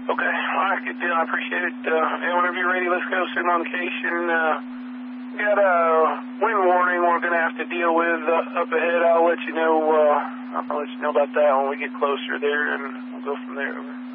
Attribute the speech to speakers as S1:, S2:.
S1: Okay, all right, good deal. I appreciate it. Yeah, whenever you're ready, let's go. Sit on location. Got a wind warning we're going to have to deal with up ahead. I'll let you know about that when we get closer there, and we'll go from there.